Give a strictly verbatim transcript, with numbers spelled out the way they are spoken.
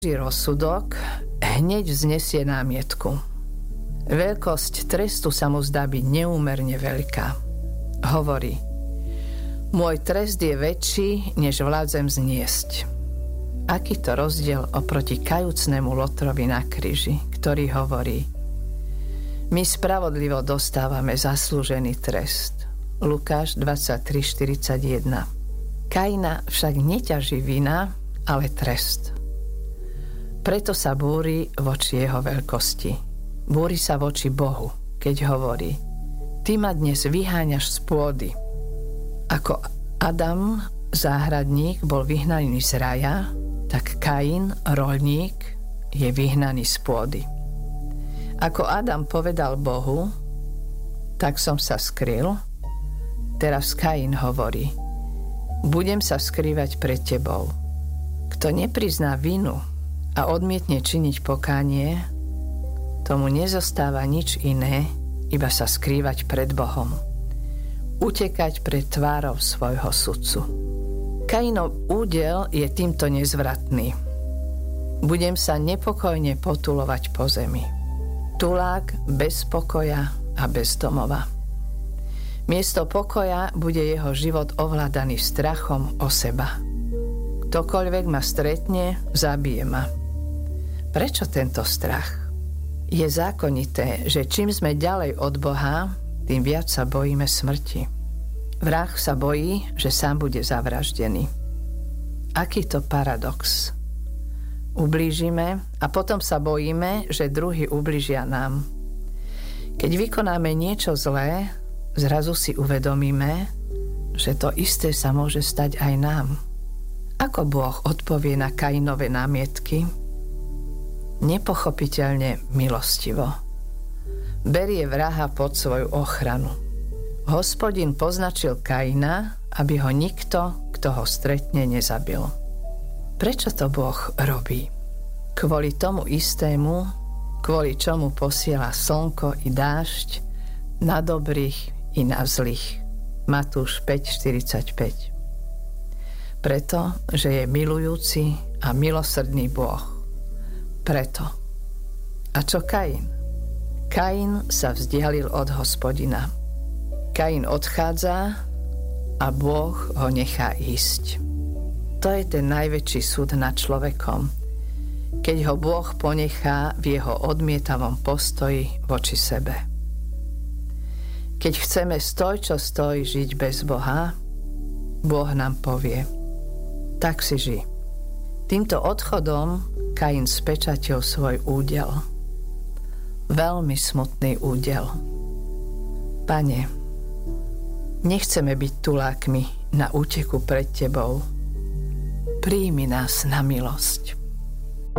Rozsudok hneď vznesie námietku. Veľkosť trestu sa mu zdá byť neúmerne veľká. Hovorí: môj trest je väčší, než vládzem zniesť. Aký to rozdiel oproti kajúcnemu Lotrovi na kríži, ktorý hovorí: my spravodlivo dostávame zaslúžený trest. Lukáš dvadsaťtri štyridsaťjeden. Kaina však neťaží vina, ale trest. Preto sa búri voči jeho veľkosti. Búri sa voči Bohu, keď hovorí: ty ma dnes vyháňaš z pôdy. Ako Adam, záhradník, bol vyhnaný z raja, tak Kain, roľník, je vyhnaný z pôdy. Ako Adam povedal Bohu: tak som sa skryl, teraz Kain hovorí: budem sa skrývať pred tebou. Kto neprizná vinu a odmietne činiť pokánie, tomu nezostáva nič iné, iba sa skrývať pred Bohom. Utekať pred tvárou svojho sudcu. Kainov údel je týmto nezvratný. Budem sa nepokojne potulovať po zemi. Tulák bez pokoja a bez domova. Miesto pokoja bude jeho život ovládaný strachom o seba. Ktokoľvek ma stretne, zabije ma. Prečo tento strach? Je zákonité, že čím sme ďalej od Boha, tým viac sa bojíme smrti. Vrah sa bojí, že sám bude zavraždený. Aký to paradox. Ublížime a potom sa bojíme, že druhí ublížia nám. Keď vykonáme niečo zlé, zrazu si uvedomíme, že to isté sa môže stať aj nám. Ako Boh odpovie na Kainove námietky? Nepochopiteľne milostivo. Berie vraha pod svoju ochranu. Hospodin poznačil Kaina, aby ho nikto, kto ho stretne, nezabil. Prečo to Boh robí? Kvôli tomu istému, kvôli čomu posiela slnko i dážď na dobrých i na zlých. Matúš päť štyridsaťpäť. Preto, že je milujúci a milosrdný Boh. Preto. A čo Kain? Kain sa vzdialil od Hospodina. Kain odchádza a Boh ho nechá ísť. To je ten najväčší súd nad človekom, keď ho Boh ponechá v jeho odmietavom postoji voči sebe. Keď chceme stoj, čo stoj, žiť bez Boha, Boh nám povie: tak si ži. Týmto odchodom Kain spečatil svoj údel. Veľmi smutný údel. Pane, nechceme byť tulákmi na úteku pred tebou. Príjmi nás na milosť.